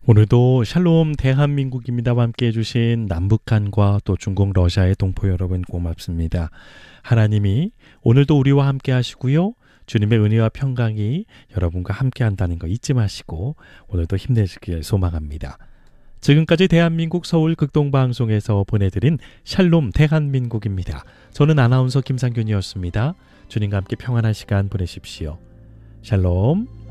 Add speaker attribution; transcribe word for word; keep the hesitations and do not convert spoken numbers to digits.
Speaker 1: 오늘도 샬롬 대한민국입니다와 함께 해주신 남북한과 또 중국 러시아의 동포 여러분 고맙습니다. 하나님이 오늘도 우리와 함께 하시고요. 주님의 은혜와 평강이 여러분과 함께 한다는 거 잊지 마시고 오늘도 힘내시길 소망합니다. 지금까지 대한민국 서울 극동방송에서 보내드린 샬롬 대한민국입니다. 저는 아나운서 김상균이었습니다. 주님과 함께 평안한 시간 보내십시오. 샬롬.